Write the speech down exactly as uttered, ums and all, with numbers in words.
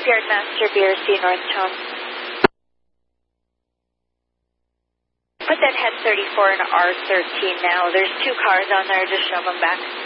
Yardmaster B R C North Tone. Put that head thirty-four in R thirteen now. There's two cars on there. Just shove them back.